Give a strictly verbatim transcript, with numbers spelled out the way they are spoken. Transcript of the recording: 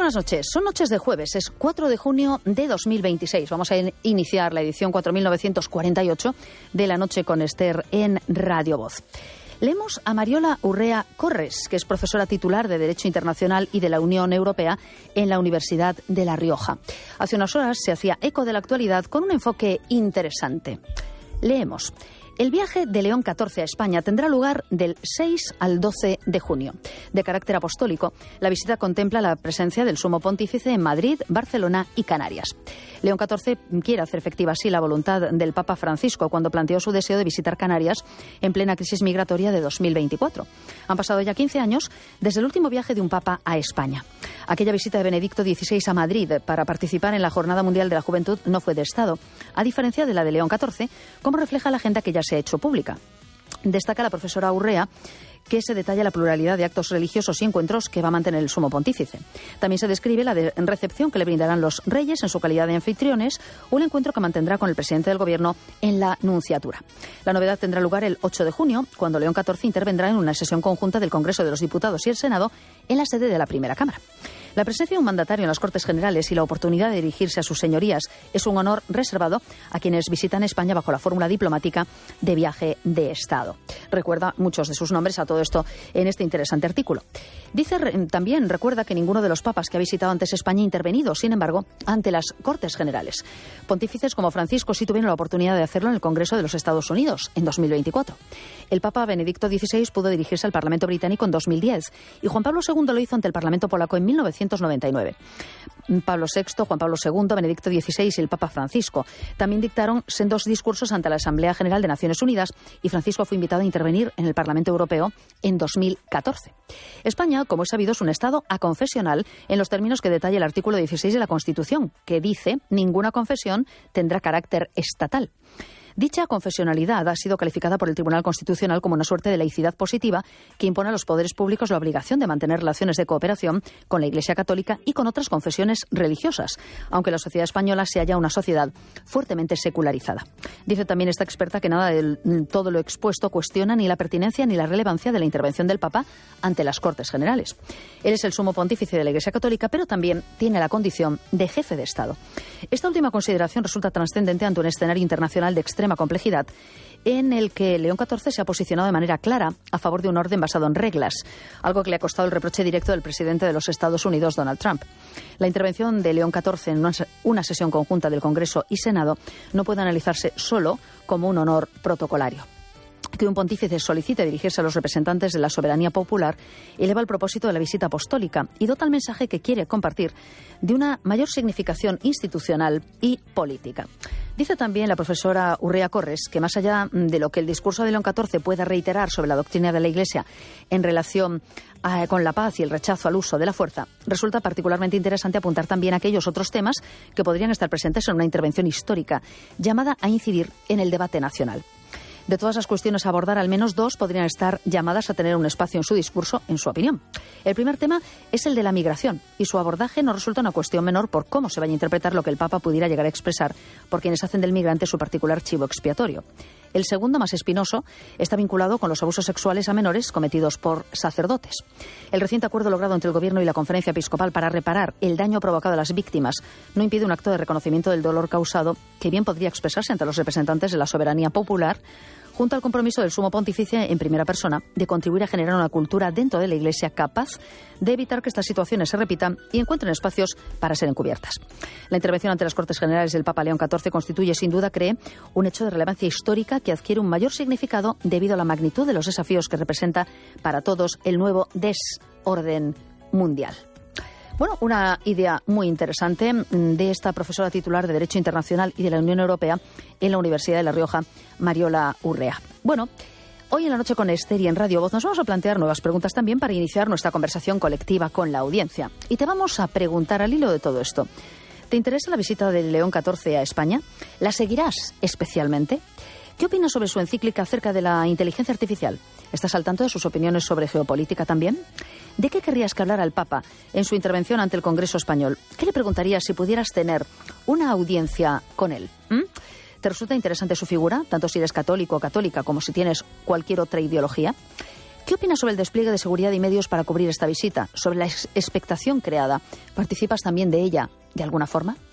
buenas noches. Son noches de jueves, es cuatro de junio de dos mil veintiséis. Vamos a iniciar la edición cuatro mil novecientos cuarenta y ocho de La Noche con Esther en Radio Voz. Leemos a Mariola Urrea Corres, que es profesora titular de Derecho Internacional y de la Unión Europea en la Universidad de La Rioja. Hace unas horas se hacía eco de la actualidad con un enfoque interesante. Leemos. El viaje de León catorce a España tendrá lugar del seis al doce de junio. De carácter apostólico, la visita contempla la presencia del Sumo Pontífice en Madrid, Barcelona y Canarias. León catorce quiere hacer efectiva así la voluntad del Papa Francisco cuando planteó su deseo de visitar Canarias en plena crisis migratoria de dos mil veinticuatro. Han pasado ya quince años desde el último viaje de un Papa a España. Aquella visita de Benedicto dieciséis a Madrid para participar en la Jornada Mundial de la Juventud no fue de Estado, a diferencia de la de León catorce, como refleja la agenda que ya se ha hecho pública. Destaca la profesora Urrea que se detalla la pluralidad de actos religiosos y encuentros que va a mantener el Sumo Pontífice. También se describe la de recepción que le brindarán los reyes en su calidad de anfitriones o el encuentro que mantendrá con el presidente del Gobierno en la Nunciatura. La novedad tendrá lugar el ocho de junio, cuando León catorce intervendrá en una sesión conjunta del Congreso de los Diputados y el Senado en la sede de la Primera Cámara. La presencia de un mandatario en las Cortes Generales y la oportunidad de dirigirse a sus señorías es un honor reservado a quienes visitan España bajo la fórmula diplomática de viaje de Estado. Recuerda muchos de sus nombres a todo esto en este interesante artículo. Dice también, recuerda que ninguno de los papas que ha visitado antes España ha intervenido, sin embargo, ante las Cortes Generales. Pontífices como Francisco sí tuvieron la oportunidad de hacerlo en el Congreso de los Estados Unidos en dos mil veinticuatro. El Papa Benedicto dieciséis pudo dirigirse al Parlamento británico en dos mil diez y Juan Pablo segundo lo hizo ante el Parlamento polaco en mil novecientos noventa y nueve. Pablo sexto, Juan Pablo segundo, Benedicto dieciséis y el Papa Francisco también dictaron sendos discursos ante la Asamblea General de Naciones Unidas y Francisco fue invitado a intervenir en el Parlamento Europeo en dos mil catorce. España, como es sabido, es un Estado aconfesional en los términos que detalla el artículo dieciséis de la Constitución, que dice ninguna confesión tendrá carácter estatal. Dicha confesionalidad ha sido calificada por el Tribunal Constitucional como una suerte de laicidad positiva que impone a los poderes públicos la obligación de mantener relaciones de cooperación con la Iglesia Católica y con otras confesiones religiosas, aunque la sociedad española se halla una sociedad fuertemente secularizada. Dice también esta experta que nada de todo lo expuesto cuestiona ni la pertinencia ni la relevancia de la intervención del Papa ante las Cortes Generales. Él es el sumo pontífice de la Iglesia Católica, pero también tiene la condición de jefe de Estado. Esta última consideración resulta trascendente ante un escenario internacional de extrema complejidad en el que León catorce se ha posicionado de manera clara a favor de un orden basado en reglas, algo que le ha costado el reproche directo del presidente de los Estados Unidos, Donald Trump. La intervención de León catorce en una sesión conjunta del Congreso y Senado no puede analizarse solo como un honor protocolario. Que un pontífice solicite dirigirse a los representantes de la soberanía popular eleva el propósito de la visita apostólica y dota el mensaje que quiere compartir de una mayor significación institucional y política. Dice también la profesora Urrea Corres que más allá de lo que el discurso de León catorce pueda reiterar sobre la doctrina de la Iglesia en relación a, con la paz y el rechazo al uso de la fuerza, resulta particularmente interesante apuntar también aquellos otros temas que podrían estar presentes en una intervención histórica llamada a incidir en el debate nacional. De todas las cuestiones a abordar, al menos dos podrían estar llamadas a tener un espacio en su discurso, en su opinión. El primer tema es el de la migración, y su abordaje no resulta una cuestión menor por cómo se vaya a interpretar lo que el Papa pudiera llegar a expresar por quienes hacen del migrante su particular chivo expiatorio. El segundo, más espinoso, está vinculado con los abusos sexuales a menores cometidos por sacerdotes. El reciente acuerdo logrado entre el Gobierno y la Conferencia Episcopal para reparar el daño provocado a las víctimas no impide un acto de reconocimiento del dolor causado que bien podría expresarse ante los representantes de la soberanía popular, junto al compromiso del Sumo Pontífice en primera persona de contribuir a generar una cultura dentro de la Iglesia capaz de evitar que estas situaciones se repitan y encuentren espacios para ser encubiertas. La intervención ante las Cortes Generales del Papa León catorce constituye, sin duda, cree, un hecho de relevancia histórica que adquiere un mayor significado debido a la magnitud de los desafíos que representa para todos el nuevo desorden mundial. Bueno, una idea muy interesante de esta profesora titular de Derecho Internacional y de la Unión Europea en la Universidad de La Rioja, Mariola Urrea. Bueno, hoy en La Noche con Esther y en Radio Voz nos vamos a plantear nuevas preguntas también para iniciar nuestra conversación colectiva con la audiencia. Y te vamos a preguntar al hilo de todo esto. ¿Te interesa la visita de León catorce a España? ¿La seguirás especialmente? ¿Qué opinas sobre su encíclica acerca de la inteligencia artificial? ¿Estás al tanto de sus opiniones sobre geopolítica también? ¿De qué querrías que hablara el Papa en su intervención ante el Congreso español? ¿Qué le preguntarías si pudieras tener una audiencia con él? ¿Mm? ¿Te resulta interesante su figura, tanto si eres católico o católica como si tienes cualquier otra ideología? ¿Qué opinas sobre el despliegue de seguridad y medios para cubrir esta visita? ¿Sobre la expectación creada? ¿Participas también de ella de alguna forma?